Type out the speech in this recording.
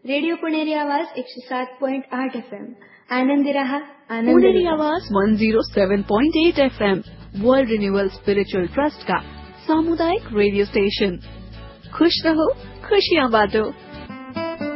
Radio Puneri आवाज 107.8 FM. Anandi रहा, आनंद पुणेरी आवाज 107.8 FM world renewal spiritual trust का सामुदायिक रेडियो स्टेशन। खुश रहो, खुशियाँ बांटो।